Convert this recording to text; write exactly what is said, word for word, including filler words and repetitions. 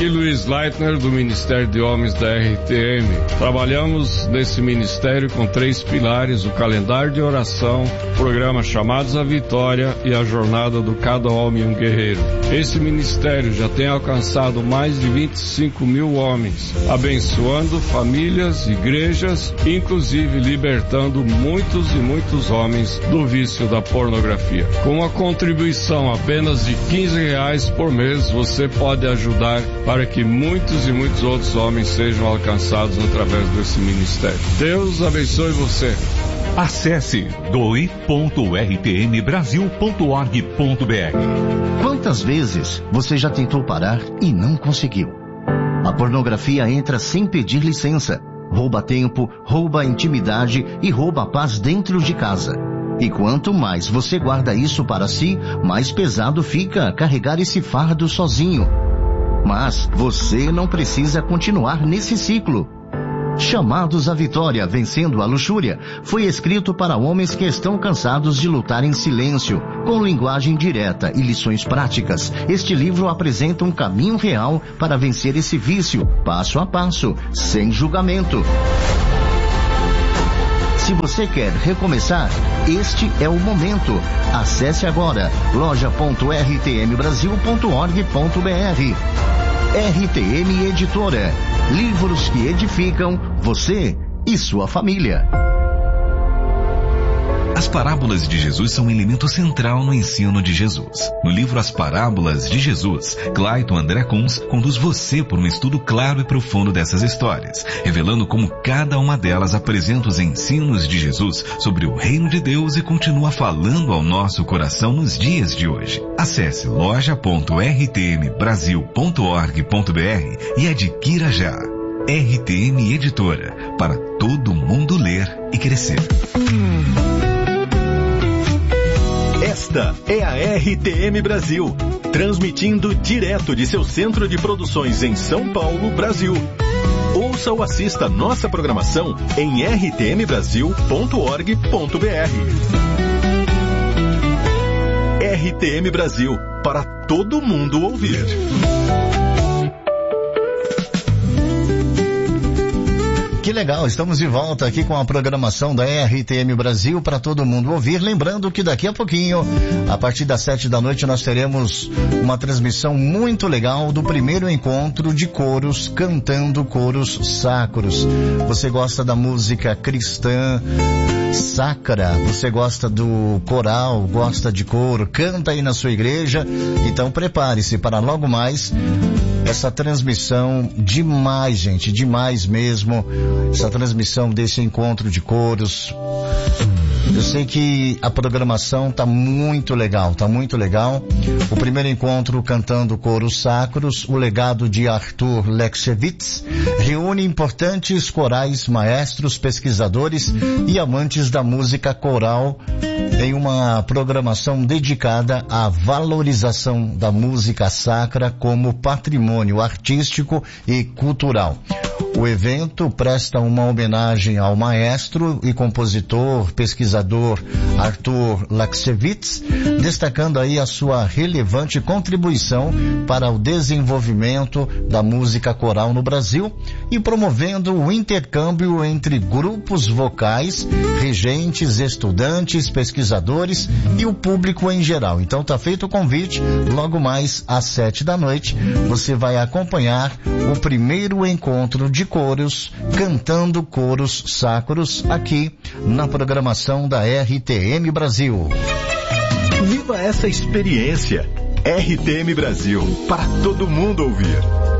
Aqui Luiz Leitner, do Ministério de Homens da R T M. Trabalhamos nesse ministério com três pilares: o calendário de oração, o programa Chamados à Vitória e a jornada do Cada Homem um Guerreiro. Esse ministério já tem alcançado mais de vinte e cinco mil homens, abençoando famílias, igrejas, inclusive libertando muitos e muitos homens do vício da pornografia. Com uma contribuição apenas de quinze reais por mês, você pode ajudar para que muitos e muitos outros homens sejam alcançados através desse ministério. Deus abençoe você. Acesse doe ponto r t m brasil ponto org ponto b r. Quantas vezes você já tentou parar e não conseguiu? A pornografia entra sem pedir licença, rouba tempo, rouba intimidade e rouba a paz dentro de casa. E quanto mais você guarda isso para si, mais pesado fica carregar esse fardo sozinho. Mas você não precisa continuar nesse ciclo. Chamados à Vitória, Vencendo a Luxúria, foi escrito para homens que estão cansados de lutar em silêncio, com linguagem direta e lições práticas. Este livro apresenta um caminho real para vencer esse vício, passo a passo, sem julgamento. Se você quer recomeçar, este é o momento. Acesse agora loja ponto r t m brasil ponto org ponto b r. R T M Editora. Livros que edificam você e sua família. As parábolas de Jesus são um elemento central no ensino de Jesus. No livro As Parábolas de Jesus, Clayton André Kunz conduz você por um estudo claro e profundo dessas histórias, revelando como cada uma delas apresenta os ensinos de Jesus sobre o reino de Deus e continua falando ao nosso coração nos dias de hoje. Acesse loja ponto r t m brasil ponto org ponto b r e adquira já. R T M Editora, para todo mundo ler e crescer. Esta é a R T M Brasil, transmitindo direto de seu centro de produções em São Paulo, Brasil. Ouça ou assista nossa programação em r t m brasil ponto org ponto b r. R T M Brasil, para todo mundo ouvir. Que legal, estamos de volta aqui com a programação da R T M Brasil para todo mundo ouvir. Lembrando que daqui a pouquinho, a partir das sete da noite, nós teremos uma transmissão muito legal do primeiro encontro de coros, cantando coros sacros. Você gosta da música cristã sacra, você gosta do coral, gosta de coro, canta aí na sua igreja, então prepare-se para logo mais essa transmissão demais, gente, demais mesmo, essa transmissão desse encontro de coros. Eu sei que a programação tá muito legal, tá muito legal. O primeiro encontro cantando coros sacros, o legado de Arthur Lechevitz, reúne importantes corais, maestros, pesquisadores e amantes da música coral em uma programação dedicada à valorização da música sacra como patrimônio artístico e cultural. O evento presta uma homenagem ao maestro e compositor, pesquisador Arthur Lechevitz, destacando aí a sua relevante contribuição para o desenvolvimento da música coral no Brasil e promovendo o intercâmbio entre grupos vocais, regentes, estudantes, pesquisadores e o público em geral. Então tá feito o convite, logo mais às sete da noite, você vai acompanhar o primeiro encontro de coros, cantando coros sacros, aqui na programação da R T M Brasil. Viva essa experiência! R T M Brasil, para todo mundo ouvir.